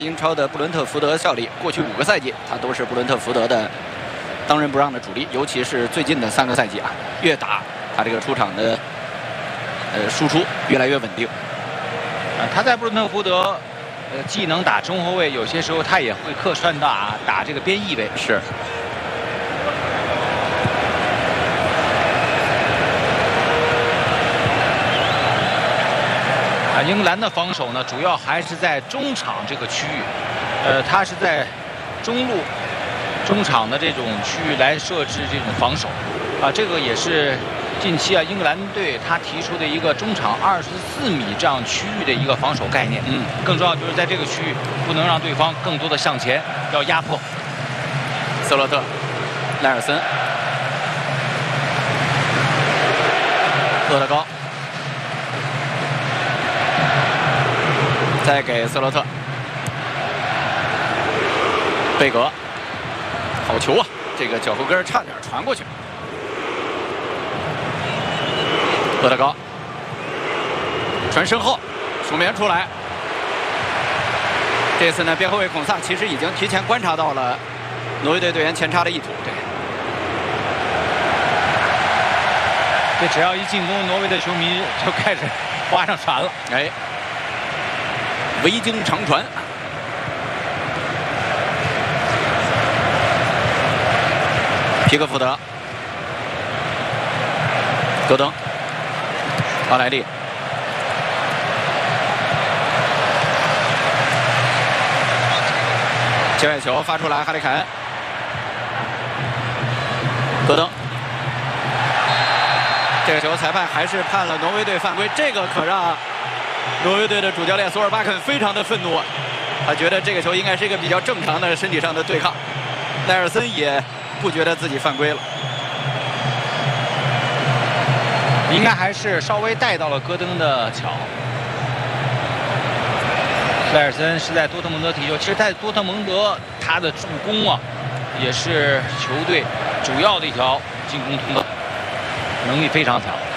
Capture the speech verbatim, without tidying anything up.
英超的布伦特福德效力，过去五个赛季他都是布伦特福德的当仁不让的主力，尤其是最近的三个赛季啊，越打他这个出场的呃输出越来越稳定。 啊，他在布伦特福德，呃，既能打中后卫，有些时候他也会客串打打这个边翼位。 是。 啊，英格兰的防守呢，主要还是在中场这个区域，呃，他是在中路、中场的这种区域来设置这种防守，啊，这个也是近期啊英格兰队他提出的一个中场二十四米这样区域的一个防守概念。嗯，更重要就是在这个区域不能让对方更多的向前，要压迫。 斯洛特、莱尔森、厄德高。 再给斯洛特，贝格，好球啊！这个脚后跟差点传过去。厄德高传身后，楚棉出来。这次呢，边后卫孔萨其实已经提前观察到了挪威队队员前插的意图。对， 这只要一进攻，挪威的球迷就开始划上船了。 哎。 维京长传，皮克福德、戈登、奥莱利、界外球发出来，哈里凯恩、戈登，这个球裁判还是判了挪威队犯规，这个可让。 挪威队的主教练索尔巴肯非常的愤怒，他觉得这个球应该是一个比较正常的身体上的对抗。莱尔森也不觉得自己犯规了， 应该还是稍微带到了戈登的脚。莱尔森是在多特蒙德踢球，其实在多特蒙德他的助攻啊，也是球队主要的一条进攻通道，能力非常强。